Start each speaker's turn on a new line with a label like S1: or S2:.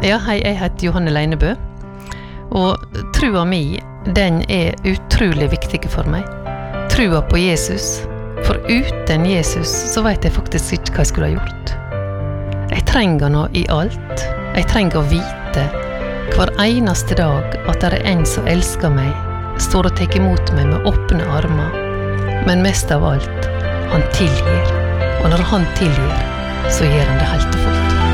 S1: Ja, hei, jeg heter Johanne Leinebø, og trua mi, den utrolig viktig for meg. Trua på Jesus, for uten Jesus så vet jeg faktisk ikke hva jeg skulle ha gjort. Jeg trenger nå i alt. Jeg trenger å vite hver eneste dag at det en som elsker meg, står og tek imot meg med åpne armer. Men mest av alt, han tilgir. Og når han tilgir, så gjør han det helt og fullt.